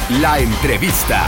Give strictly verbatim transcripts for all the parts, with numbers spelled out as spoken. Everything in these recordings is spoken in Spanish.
La entrevista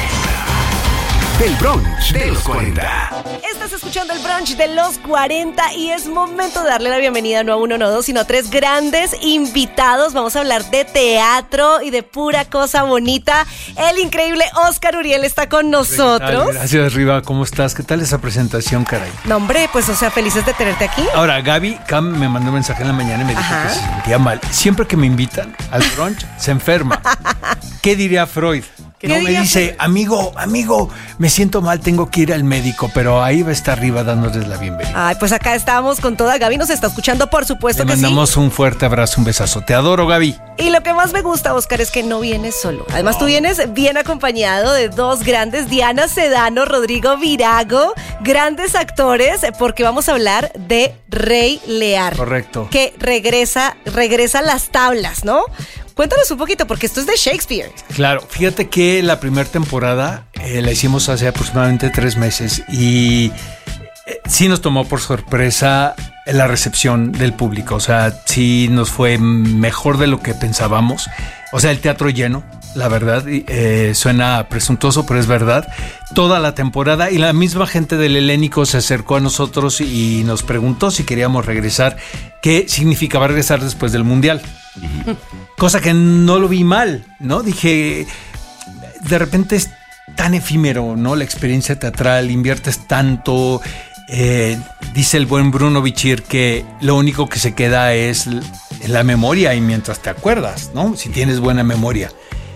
del brunch de los cuarenta. Estás escuchando el brunch de los cuarenta y es momento de darle la bienvenida no a uno, no a dos, sino a tres grandes invitados. Vamos a hablar de teatro y de pura cosa bonita. El increíble Oscar Uriel está con nosotros. Gracias, Riva. ¿Cómo estás? ¿Qué tal esa presentación, caray? No, hombre, pues, o sea, felices de tenerte aquí. Ahora, Gaby Cam me mandó un mensaje en la mañana y me dijo Ajá. que se sentía mal. Siempre que me invitan al brunch, se enferma. ¿Qué diría Freud? ¿Qué No, me diría dice, Freud? amigo, amigo, me siento mal, tengo que ir al médico, pero ahí va a estar arriba dándoles la bienvenida. Ay, pues acá estamos con toda. Gaby nos está escuchando, por supuesto Le que sí. mandamos un fuerte abrazo, un besazo. Te adoro, Gaby. Y lo que más me gusta, Oscar, es que no vienes solo. Además, tú vienes bien acompañado de dos grandes, Diana Sedano, Rodrigo Virago, grandes actores, porque vamos a hablar de Rey Lear. Correcto. Que regresa, regresa a las tablas, ¿no? Cuéntanos un poquito, porque esto es de Shakespeare. Claro, fíjate que la primera temporada eh, la hicimos hace aproximadamente tres meses y eh, sí nos tomó por sorpresa la recepción del público. O sea, sí nos fue mejor de lo que pensábamos. O sea, el teatro lleno, la verdad, eh, suena presuntuoso, pero es verdad. Toda la temporada y la misma gente del Helénico se acercó a nosotros y nos preguntó si queríamos regresar, qué significaba regresar después del Mundial. Cosa que no lo vi mal, ¿no? Dije, de repente es tan efímero, ¿no? La experiencia teatral, inviertes tanto. Eh, dice el buen Bruno Bichir que lo único que se queda es la memoria y mientras te acuerdas, ¿no? Si tienes buena memoria.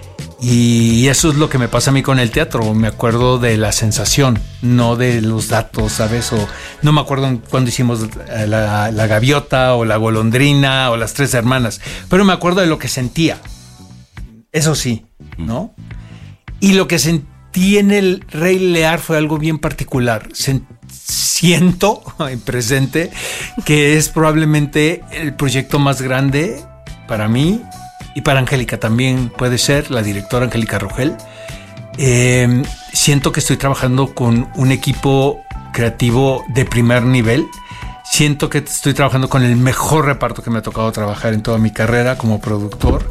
Y eso es lo que me pasa a mí con el teatro. Me acuerdo de la sensación, no de los datos, ¿sabes? O no me acuerdo cuando hicimos la, la gaviota o la golondrina o las tres hermanas, pero me acuerdo de lo que sentía. Eso sí, ¿no? Y lo que sentí en el Rey Lear fue algo bien particular. Sent- siento en presente que es probablemente el proyecto más grande para mí. Y para Angélica también puede ser, la directora Angélica Rogel. Eh, siento que estoy trabajando con un equipo creativo de primer nivel. Siento que estoy trabajando con el mejor reparto que me ha tocado trabajar en toda mi carrera como productor.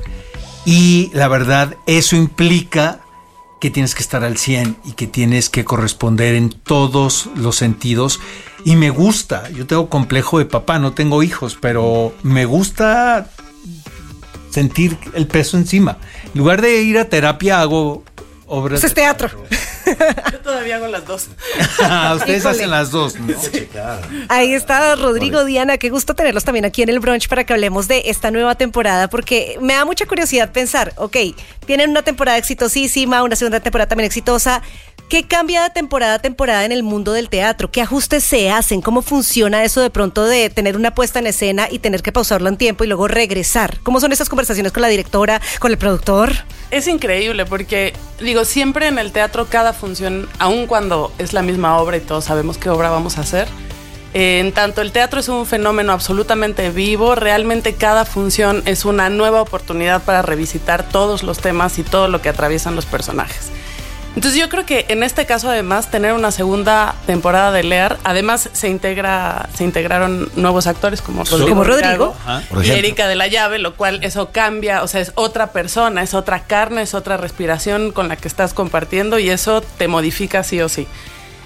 Y la verdad, eso implica que tienes que estar al cien y que tienes que corresponder en todos los sentidos. Y me gusta, yo tengo complejo de papá, no tengo hijos, pero me gusta sentir el peso encima. En lugar de ir a terapia, hago obras. Eso es teatro. Yo todavía hago las dos. Ustedes Híjole. hacen las dos, ¿no? Sí, claro. Ahí está Rodrigo, Diana, qué gusto tenerlos también aquí en el brunch para que hablemos de esta nueva temporada, porque me da mucha curiosidad pensar, ok, tienen una temporada exitosísima, una segunda temporada también exitosa. ¿Qué cambia de temporada a temporada en el mundo del teatro? ¿Qué ajustes se hacen? ¿Cómo funciona eso de pronto de tener una puesta en escena y tener que pausarlo en tiempo y luego regresar? ¿Cómo son esas conversaciones con la directora, con el productor? Es increíble porque, digo, siempre en el teatro cada función, aun cuando es la misma obra y todos sabemos qué obra vamos a hacer, eh, en tanto el teatro es un fenómeno absolutamente vivo, realmente cada función es una nueva oportunidad para revisitar todos los temas y todo lo que atraviesan los personajes. Entonces yo creo que en este caso además tener una segunda temporada de Lear, además se integra, se integraron nuevos actores como Rodrigo, Como Rodrigo. Virago Ajá. Por y ejemplo. Erika de la Llave, lo cual eso cambia, o sea, es otra persona, es otra carne, es otra respiración con la que estás compartiendo y eso te modifica sí o sí.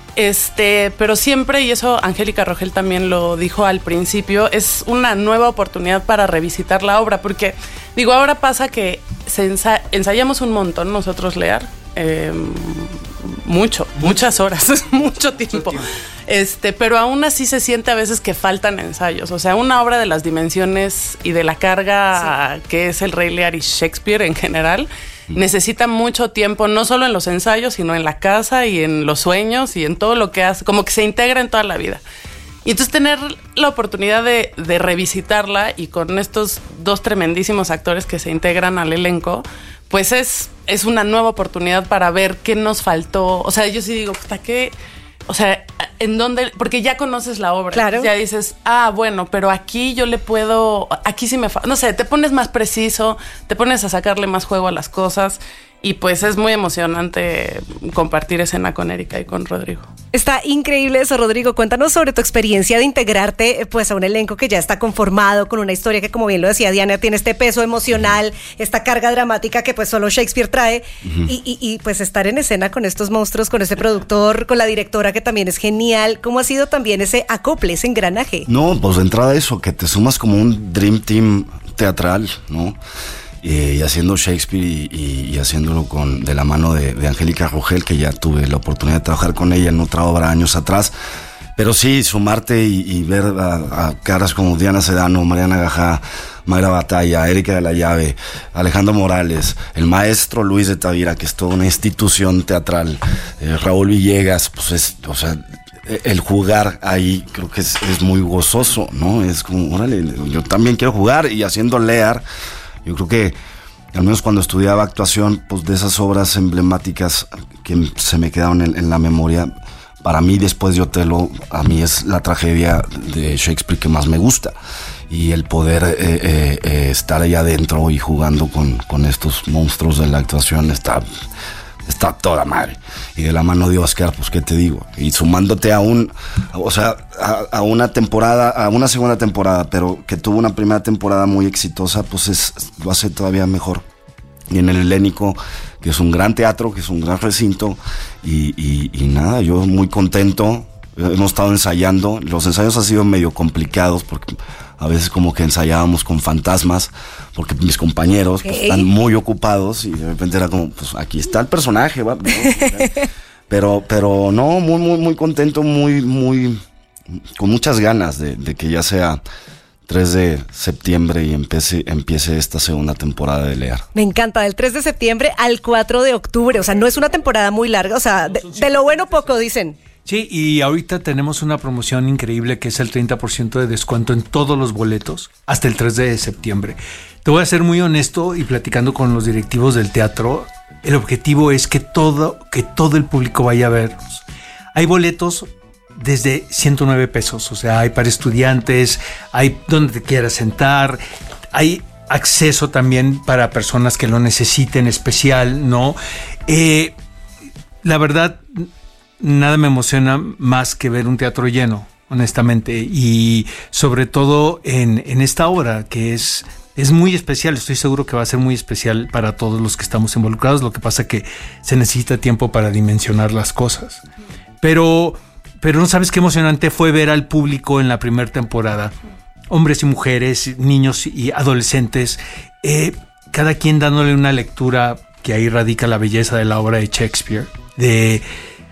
Este, pero siempre, y eso Angélica Rogel también lo dijo al principio, es una nueva oportunidad para revisitar la obra, porque digo, ahora pasa que se ensa- ensayamos un montón nosotros Lear, eh, mucho, muchas horas, mucho tiempo. Este, pero aún así se siente a veces que faltan ensayos. O sea, una obra de las dimensiones y de la carga sí. que es el Rey Lear y Shakespeare en general, necesita mucho tiempo, no solo en los ensayos, sino en la casa y en los sueños y en todo lo que hace, como que se integra en toda la vida. Y entonces tener la oportunidad de, de revisitarla y con estos dos tremendísimos actores que se integran al elenco, pues es, es una nueva oportunidad para ver qué nos faltó. O sea, yo sí digo, puta, ¿qué? O sea, en dónde, porque ya conoces la obra. Claro. Ya dices, ah, bueno, pero aquí yo le puedo, aquí sí me, fa- no sé, te pones más preciso, te pones a sacarle más juego a las cosas. Y pues es muy emocionante compartir escena con Erika y con Rodrigo. Está increíble eso, Rodrigo. Cuéntanos sobre tu experiencia de integrarte pues a un elenco que ya está conformado, con una historia que, como bien lo decía Diana, tiene este peso emocional, esta carga dramática que pues solo Shakespeare trae. Uh-huh. y, y, y pues estar en escena con estos monstruos, con este productor, con la directora que también es genial. ¿Cómo ha sido también ese acople, ese engranaje? No, pues de entrada eso, que te sumas como un dream team teatral, ¿no? Y, y haciendo Shakespeare y, y, y haciéndolo con de la mano de, de Angélica Rogel, que ya tuve la oportunidad de trabajar con ella en otra obra años atrás. Pero sí, sumarte y, y ver a, a caras como Diana Sedano, Mariana Gajá, Mayra Batalla, Erika de la Llave, Alejandro Morales, el maestro Luis de Tavira, que es toda una institución teatral, eh, Raúl Villegas, pues es, o sea, el jugar ahí creo que es, es muy gozoso, ¿no? Es como, órale, yo también quiero jugar, y haciendo Lear, yo creo que, al menos cuando estudiaba actuación, pues de esas obras emblemáticas que se me quedaron en, en la memoria, para mí después de Otelo, a mí es la tragedia de Shakespeare que más me gusta. Y el poder eh, eh, eh, estar ahí adentro y jugando con, con estos monstruos de la actuación está... está toda madre. Y de la mano de Oscar, pues qué te digo, y sumándote a un, o sea, a, a una temporada, a una segunda temporada, pero que tuvo una primera temporada muy exitosa, pues es, lo hace todavía mejor. Y en el Helénico, que es un gran teatro, que es un gran recinto, y, y, y nada, yo muy contento. Hemos estado ensayando, los ensayos han sido medio complicados porque a veces como que ensayábamos con fantasmas, porque mis compañeros pues, están muy ocupados y de repente era como, pues aquí está el personaje, ¿va? pero pero no, muy muy muy contento, muy muy con muchas ganas de, de que ya sea tres de septiembre y empiece, empiece esta segunda temporada de Lear. Me encanta, del tres de septiembre al cuatro de octubre, o sea, no es una temporada muy larga, o sea, de, de lo bueno poco dicen. Sí, y ahorita tenemos una promoción increíble que es el treinta por ciento de descuento en todos los boletos hasta el tres de septiembre. Te voy a ser muy honesto y platicando con los directivos del teatro, el objetivo es que todo, que todo el público vaya a vernos. Hay boletos desde ciento nueve pesos, o sea, hay para estudiantes, hay donde te quieras sentar, hay acceso también para personas que lo necesiten especial, ¿no? Eh, la verdad, nada me emociona más que ver un teatro lleno, honestamente, y sobre todo en, en esta obra que es, es muy especial. Estoy seguro que va a ser muy especial para todos los que estamos involucrados. Lo que pasa es que se necesita tiempo para dimensionar las cosas. Pero, pero no sabes qué emocionante fue ver al público en la primera temporada, hombres y mujeres, niños y adolescentes, eh, cada quien dándole una lectura, que ahí radica la belleza de la obra de Shakespeare, de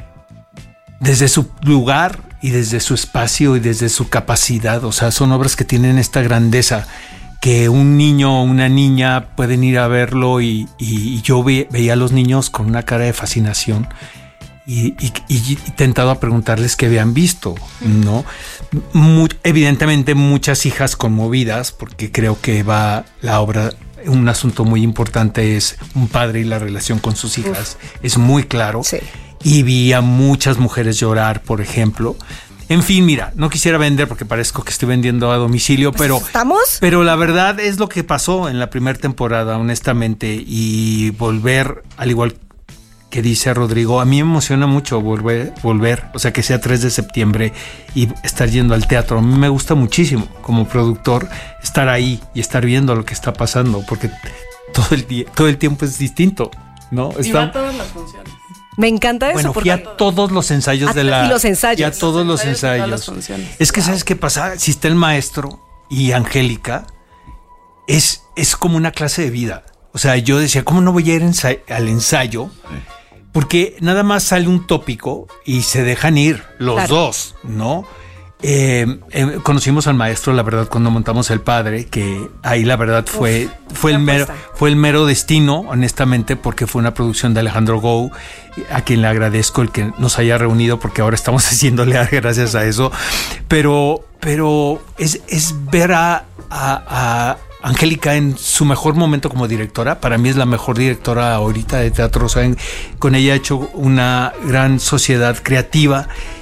desde su lugar y desde su espacio y desde su capacidad. O sea, son obras que tienen esta grandeza que un niño o una niña pueden ir a verlo y, y, y yo ve, veía a los niños con una cara de fascinación y, y, y tentado a preguntarles qué habían visto, ¿no? Muy, evidentemente muchas hijas conmovidas, porque creo que va la obra, un asunto muy importante es un padre y la relación con sus hijas. Uf. Es muy claro. Sí. Y vi a muchas mujeres llorar, por ejemplo. En fin, mira, no quisiera vender porque parezco que estoy vendiendo a domicilio, pues pero ¿estamos? Pero la verdad es lo que pasó en la primera temporada, honestamente, y volver, al igual que dice Rodrigo, a mí me emociona mucho volver, volver, o sea, que sea tres de septiembre y estar yendo al teatro. A mí me gusta muchísimo como productor estar ahí y estar viendo lo que está pasando, porque todo el día, todo el tiempo es distinto, ¿no? Y está, va a todas las funciones. Me encanta eso. Bueno, porque fui a todos los ensayos a, de la... Y los ensayos. Y a todos los ensayos. Los ensayos. Es que, ¿sabes qué pasa? Si está el maestro y Angélica, es, es como una clase de vida. O sea, yo decía, ¿cómo no voy a ir ensay- al ensayo? Porque nada más sale un tópico y se dejan ir los claro. dos, ¿no? Eh, eh, conocimos al maestro, la verdad, cuando montamos El Padre, que ahí la verdad fue, Uf, fue, el mero, fue el mero destino, honestamente, porque fue una producción de Alejandro Gou, a quien le agradezco el que nos haya reunido, porque ahora estamos haciéndole gracias a eso. Pero, pero es, es ver a, a, a Angélica en su mejor momento como directora. Para mí es la mejor directora ahorita de teatro. O sea, en, con ella ha hecho una gran sociedad creativa.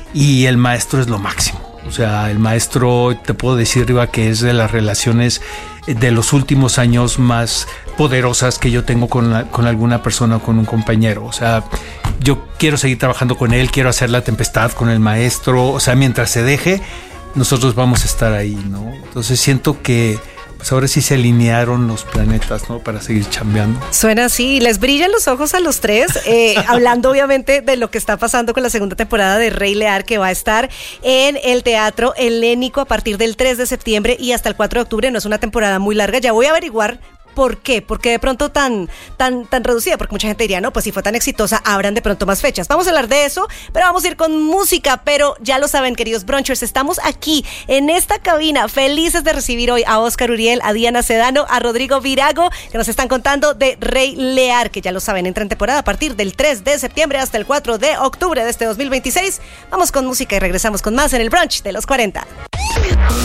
y el maestro es lo máximo. O sea, el maestro, te puedo decir, Riva, que es de las relaciones de los últimos años más poderosas que yo tengo con, la, con alguna persona o con un compañero. O sea, yo quiero seguir trabajando con él, quiero hacer La Tempestad con el maestro. O sea, mientras se deje, nosotros vamos a estar ahí, ¿no? Entonces siento que pues ahora sí se alinearon los planetas, ¿no? Para seguir chambeando. Suena así, les brillan los ojos a los tres, eh, hablando obviamente de lo que está pasando con la segunda temporada de Rey Lear, que va a estar en el Teatro Helénico a partir del tres de septiembre y hasta el cuatro de octubre. No es una temporada muy larga, ya voy a averiguar ¿por qué? ¿Por qué de pronto tan, tan, tan reducida? Porque mucha gente diría, no, pues si fue tan exitosa, abran de pronto más fechas. Vamos a hablar de eso, pero vamos a ir con música. Pero ya lo saben, queridos brunchers, estamos aquí en esta cabina felices de recibir hoy a Óscar Uriel, a Diana Sedano, a Rodrigo Virago, que nos están contando de Rey Lear, que ya lo saben, entra en temporada a partir del tres de septiembre hasta el cuatro de octubre de este dos mil veintiséis. Vamos con música y regresamos con más en el brunch de los cuarenta.